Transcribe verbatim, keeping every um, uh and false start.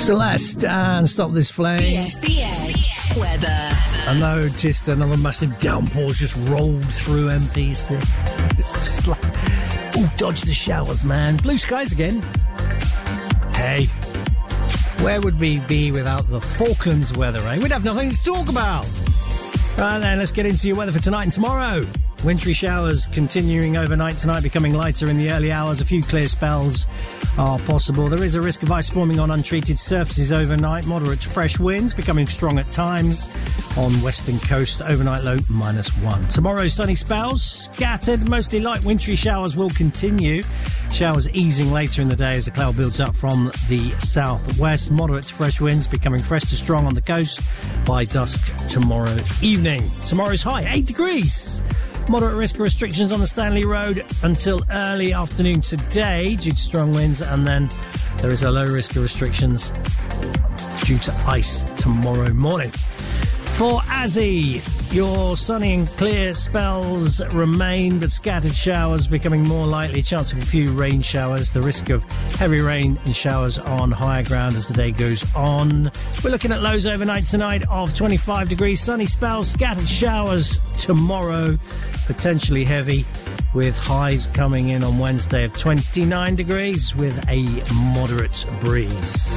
Celeste and Stop This Flame. B F B A weather. I noticed another massive downpour just rolled through M P C. It's just like, oh, dodge the showers, man. Blue skies again. Hey, where would we be without the Falklands weather, eh? We'd have nothing to talk about. Right then, let's get into your weather for tonight and tomorrow. Wintry showers continuing overnight tonight, becoming lighter in the early hours. A few clear spells are possible. There is a risk of ice forming on untreated surfaces overnight. Moderate to fresh winds becoming strong at times on western coast. Overnight low minus one. Tomorrow, sunny spells scattered. Mostly light wintry showers will continue. Showers easing later in the day as the cloud builds up from the southwest. Moderate to fresh winds becoming fresh to strong on the coast by dusk tomorrow evening. Tomorrow's high, eight degrees. Moderate risk of restrictions on the Stanley Road until early afternoon today due to strong winds, and then there is a low risk of restrictions due to ice tomorrow morning. For Azzy, your sunny and clear spells remain, but scattered showers becoming more likely. Chance of a few rain showers. The risk of heavy rain and showers on higher ground as the day goes on. We're looking at lows overnight tonight of twenty-five degrees. Sunny spells, scattered showers tomorrow, potentially heavy, with highs coming in on Wednesday of twenty-nine degrees with a moderate breeze.